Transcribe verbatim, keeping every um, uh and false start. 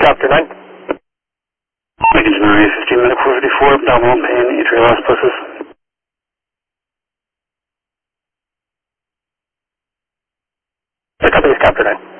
Chapter nine. Lincoln's Mary, fifteen minute four fifty-four, abdominal pain, atrial aspesis. The company is Chapter nine.